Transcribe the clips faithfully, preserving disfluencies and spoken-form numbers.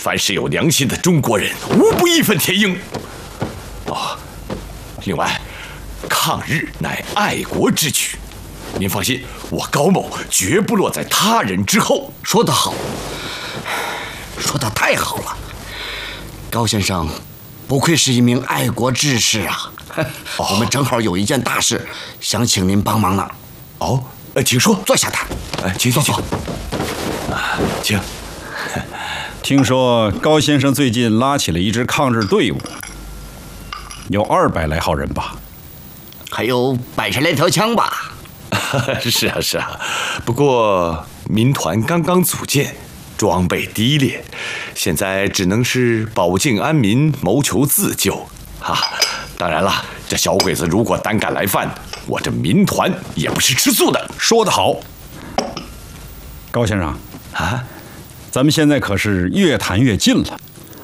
凡是有良心的中国人，无不义愤填膺。哦，另外，抗日乃爱国之举，您放心，我高某绝不落在他人之后。 说得好，说得太好了，高先生，不愧是一名爱国志士啊！哦、我们正好有一件大事，想请您帮忙呢。 哦，呃，请说， 坐下谈。 哎，请坐坐。啊，请。 听说高先生最近拉起了一支抗日队伍，有二百来号人吧？ 还有百十来条枪吧？ 是啊，是啊。不过民团刚刚组建，装备低劣，现在只能是保境安民，谋求自救。啊，当然了，这小鬼子如果胆敢来犯，我这民团也不是吃素的。 说得好，高先生啊， 咱们现在可是越谈越近了。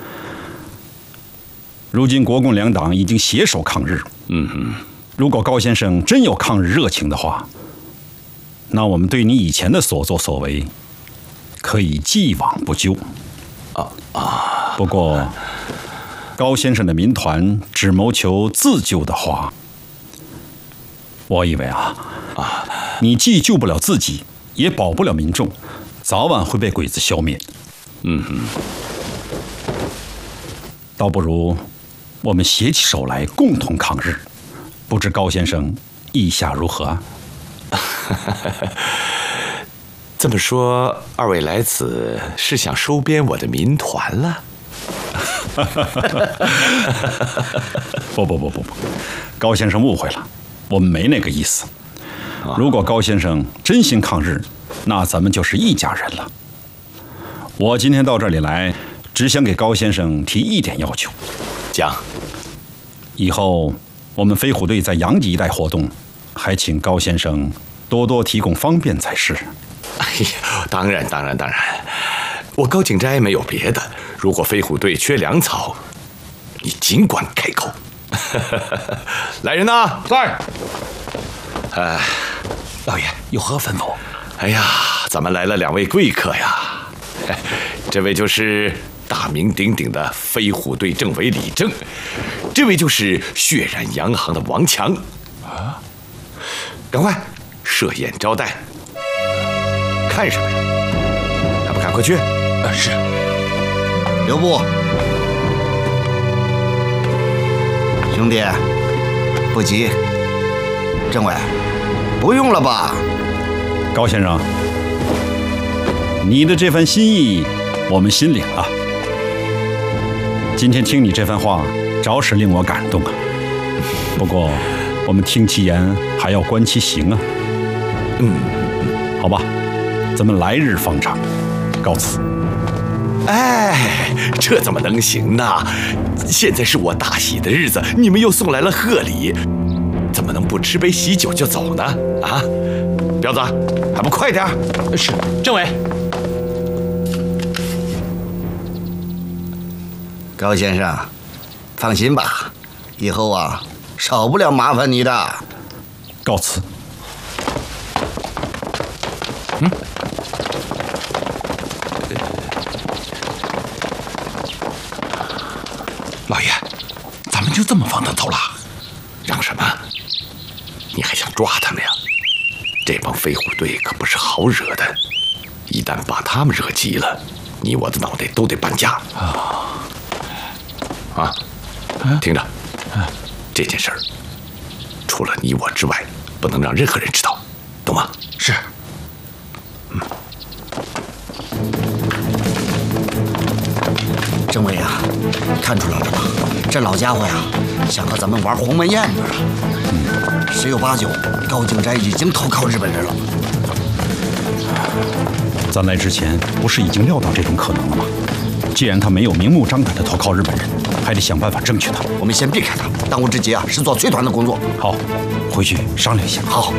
如今国共两党已经携手抗日， 嗯哼， 如果高先生真有抗日热情的话，那我们对你以前的所作所为，可以既往不咎。 啊啊！ 不过，高先生的民团只谋求自救的话，我以为啊啊，你既救不了自己，也保不了民众，早晚会被鬼子消灭。 嗯哼， 倒不如我们携起手来共同抗日。不知高先生意下如何啊？ 这么说，二位来此是想收编我的民团了？ 不不不不不，高先生误会了，我们没那个意思。如果高先生真心抗日，那咱们就是一家人了。我今天到这里来，只想给高先生提一点要求。 讲， 以后我们飞虎队在阳极一带活动，还请高先生多多提供方便才是。 哎呀，当然当然当然，我高景斋没有别的。如果飞虎队缺粮草，你尽管开口。来人呐， 在。 哎， 老爷有何吩咐？ 哎呀，咱们来了两位贵客呀。这位就是大名鼎鼎的飞虎队政委李正，这位就是血染洋行的王强。啊，赶快设宴招待。看什么呀？还不赶快去？ 呃，是。 留步，兄弟，不急。政委，不用了吧？ 高先生，你的这番心意，我们心领了。今天听你这番话，着实令我感动啊。不过，我们听其言，还要观其行啊。 嗯， 好吧，咱们来日方长，告辞。 哎，这怎么能行呢？现在是我大喜的日子，你们又送来了贺礼，怎么能不吃杯喜酒就走呢？啊，彪子，还不快点！ 是，政委。 高先生，放心吧，以后啊，少不了麻烦你的。 告辞。 嗯。 老爷，咱们就这么放他走了？ 让什么？你还想抓他们呀？这帮飞虎队可不是好惹的，一旦把他们惹急了，你我的脑袋都得搬家啊！啊，听着，这件事儿除了你我之外，不能让任何人知道，懂吗？ 是。 嗯。 政委啊，看出来了吧？这老家伙呀，想和咱们玩鸿门宴呢。嗯，十有八九，高景斋已经投靠日本人了。 咱来之前不是已经料到这种可能了吗？既然他没有明目张胆地投靠日本人，还得想办法争取他。 我们先避开他，当务之急啊是做催团的工作。 好，回去商量一下。 好。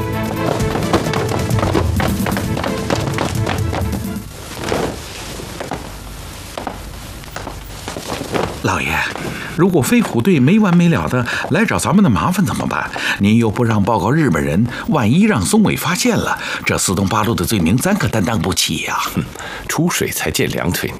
老爷，如果飞虎队没完没了的来找咱们的麻烦怎么办？您又不让报告日本人，万一让松尾发现了，这四通八路的罪名咱可担当不起呀、啊！ 出水才见两腿。